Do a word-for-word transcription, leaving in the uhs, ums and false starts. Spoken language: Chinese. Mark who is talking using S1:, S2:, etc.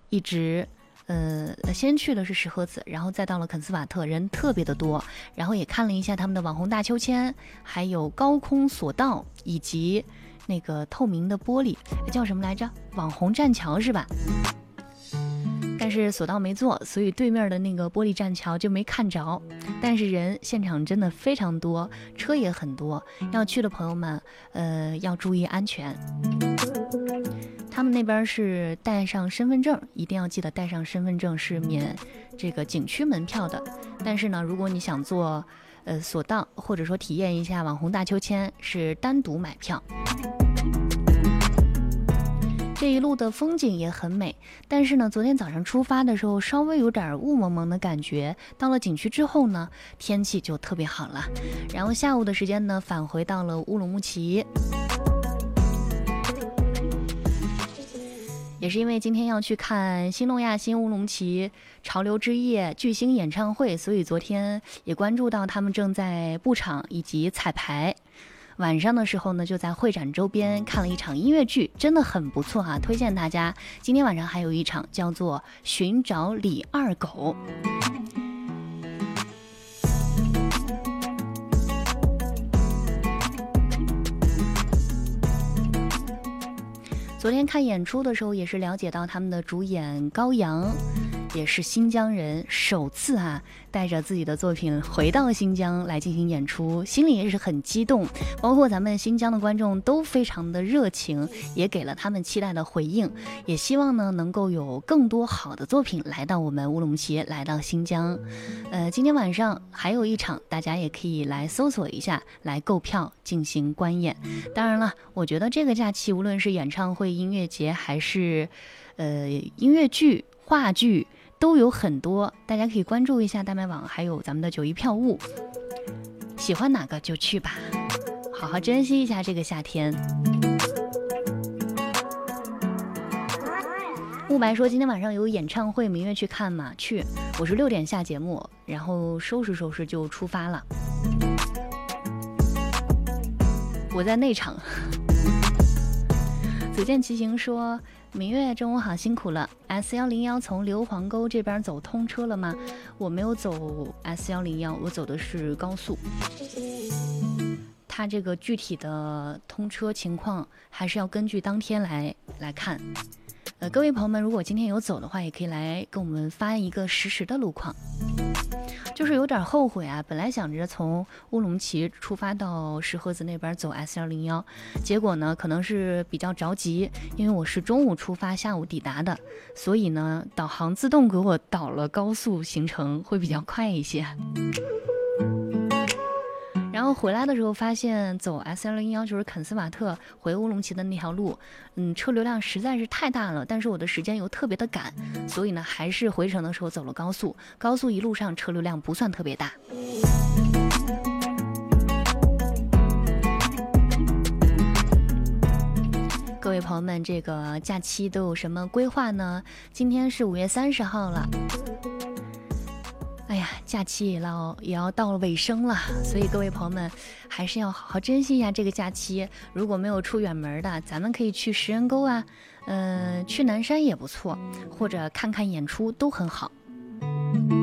S1: 一直呃，先去的是石河子，然后再到了肯斯瓦特，人特别的多，然后也看了一下他们的网红大秋千，还有高空索道，以及那个透明的玻璃，叫什么来着？网红栈桥是吧？但是索道没坐，所以对面的那个玻璃栈桥就没看着。但是人现场真的非常多，车也很多，要去的朋友们，呃，要注意安全。他们那边是带上身份证，一定要记得带上身份证，是免这个景区门票的。但是呢，如果你想做呃索道，或者说体验一下网红大秋千，是单独买票。这一路的风景也很美，但是呢，昨天早上出发的时候稍微有点雾蒙蒙的感觉，到了景区之后呢，天气就特别好了。然后下午的时间呢，返回到了乌鲁木齐。也是因为今天要去看新诺亚新乌鲁木齐潮流之夜巨星演唱会，所以昨天也关注到他们正在布场以及彩排。晚上的时候呢，就在会展周边看了一场音乐剧，真的很不错啊，推荐大家。今天晚上还有一场叫做《寻找李二狗》。昨天看演出的时候，也是了解到他们的主演高阳也是新疆人，首次啊带着自己的作品回到新疆来进行演出，心里也是很激动。包括咱们新疆的观众都非常的热情，也给了他们期待的回应。也希望呢能够有更多好的作品来到我们乌鲁木齐，来到新疆。呃，今天晚上还有一场，大家也可以来搜索一下，来购票进行观演。当然了，我觉得这个假期无论是演唱会、音乐节，还是呃音乐剧、话剧，都有很多，大家可以关注一下大麦网，还有咱们的九一票务，喜欢哪个就去吧，好好珍惜一下这个夏天。雾白说今天晚上有演唱会，明月去看吗？去，我是六点下节目，然后收拾收拾就出发了。我在内场。子健骑行说明月中午好，辛苦了。 S 一零一 从硫磺沟这边走通车了吗？我没有走 S 一零一， 我走的是高速。它这个具体的通车情况还是要根据当天来来看。呃，各位朋友们，如果今天有走的话，也可以来跟我们发一个实时的路况。就是有点后悔啊，本来想着从乌鲁木齐出发到石河子那边走 S 一零一， 结果呢可能是比较着急，因为我是中午出发下午抵达的，所以呢导航自动给我导了高速行程，会比较快一些。然后回来的时候发现走 S 一零一 就是肯斯瓦特回乌鲁木齐的那条路，嗯，车流量实在是太大了，但是我的时间又特别的赶，所以呢还是回程的时候走了高速。高速一路上车流量不算特别大。各位朋友们，这个假期都有什么规划呢？今天是五月三十号了。哎呀，假期也要也要到了尾声了，所以各位朋友们还是要好好珍惜一下这个假期。如果没有出远门的，咱们可以去石人沟啊，嗯、呃，去南山也不错，或者看看演出都很好。